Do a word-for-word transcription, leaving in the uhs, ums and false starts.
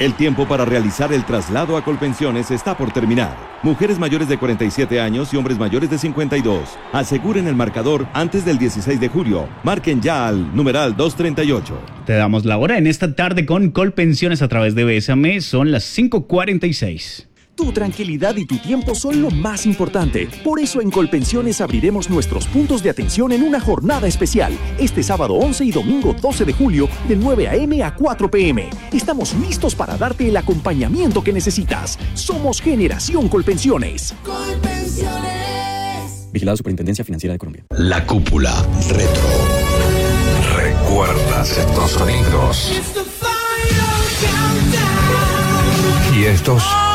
El tiempo para realizar el traslado a Colpensiones está por terminar. Mujeres mayores de cuarenta y siete años y hombres mayores de cincuenta y dos. Aseguren el marcador antes del dieciséis de julio. Marquen ya al numeral doscientos treinta y ocho. Te damos la hora en esta tarde con Colpensiones a través de Bésame. Son las cinco cuarenta y seis. Tu tranquilidad y tu tiempo son lo más importante. Por eso en Colpensiones abriremos nuestros puntos de atención en una jornada especial. Este sábado once y domingo doce de julio de nueve a eme a cuatro pe eme. Estamos listos para darte el acompañamiento que necesitas. Somos Generación Colpensiones. Colpensiones. Vigilado Superintendencia Financiera de Colombia. La Cúpula Retro. ¿Recuerdas estos sonidos? Y estos